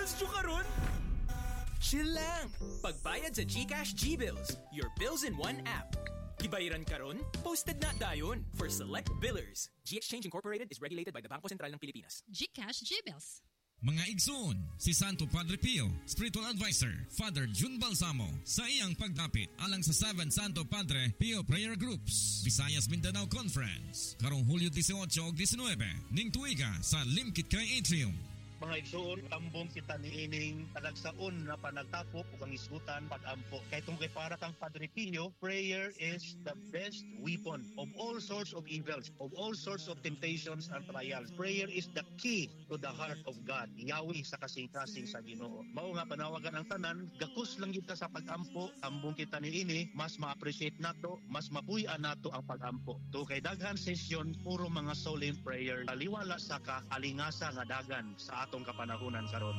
G-Bills jo karon? Chill lang! Pagbayad sa GCash G-Bills, your bills in one app. Gibayaran karon, posted na dayon for select billers. G-Exchange Incorporated is regulated by the Bangko Sentral ng Pilipinas. GCash G-Bills. Mga igsoon, si Santo Padre Pio, Spiritual Advisor, Father Jun Balsamo, sa iyang pagdapit alang sa 7 Santo Padre Pio Prayer Groups, Visayas Mindanao Conference, karong Hulyo 18 ug 19, ning tuiga sa Limkit Kay Atrium. Mga igsoon, tambong kita ni ining talagsaon na panagtapok ug ang isgutan pag-ampo. Kay tungod kay para kang Padre Pio, prayer is the best weapon of all sorts of evils, of all sorts of temptations and trials. Prayer is the key to the heart of God. Yawi sa kasing-kasing sa Ginoo. Mao nga panawagan ang tanan, gakus lang kita sa pag-ampo, tambong kita ni ini, mas ma-appreciate nato, mas mapuy-an nato ang pag-ampo. To kay daghan session, puro mga solemn prayer. Taliwala sa kaalingasa nga dagan sa atong kapanahunan karon.